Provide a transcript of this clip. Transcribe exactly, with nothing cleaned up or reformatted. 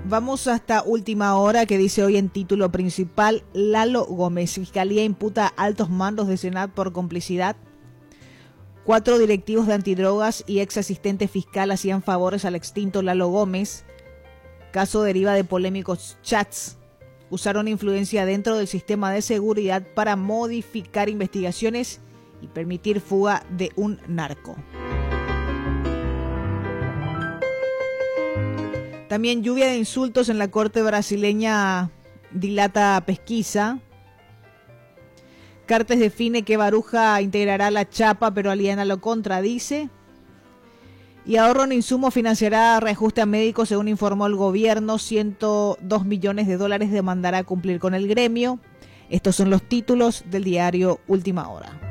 Vamos hasta última hora, que dice hoy en título principal: Lalo Gómez, Fiscalía imputa a altos mandos de Senat por complicidad. Cuatro directivos de antidrogas y ex asistente fiscal hacían favores al extinto Lalo Gómez. Caso deriva de polémicos chats. Usaron influencia dentro del sistema de seguridad para modificar investigaciones y permitir fuga de un narco. También lluvia de insultos en la corte brasileña dilata pesquisa. Cartes define que Baruja integrará la chapa, pero Aliana lo contradice. Y ahorro en insumos financiará reajuste a médicos, según informó el gobierno. ciento dos millones de dólares demandará cumplir con el gremio. Estos son los títulos del diario Última Hora.